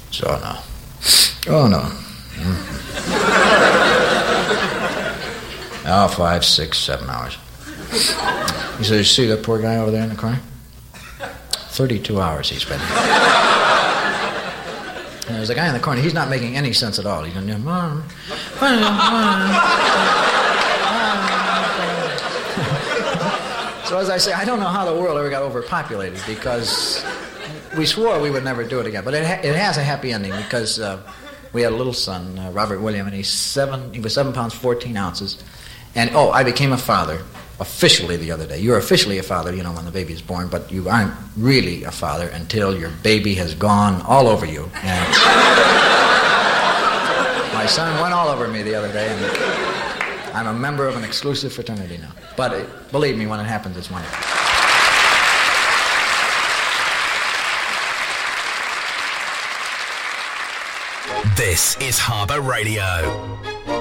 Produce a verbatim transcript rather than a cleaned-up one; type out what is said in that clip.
So, no. Oh, no. Mm. Oh, five, six, seven hours. He said, you see that poor guy over there in the corner? thirty-two hours he's been here. And there's a guy in the corner. He's not making any sense at all. He's going, Mom. So as I say, I don't know how the world ever got overpopulated because we swore we would never do it again. But it, ha- it has a happy ending because uh, we had a little son, uh, Robert William, and he's seven. He was seven pounds fourteen ounces. And oh, I became a father officially the other day. You're officially a father, you know, when the baby is born, but you aren't really a father until your baby has gone all over you. And my son went all over me the other day, and I'm a member of an exclusive fraternity now. But it, believe me, when it happens, it's wonderful. This is Harbor Radio.